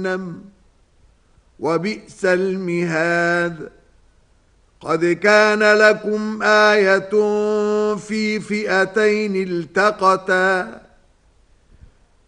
جهنم وبئس المهاد. قد كان لكم آية في فئتين التقتا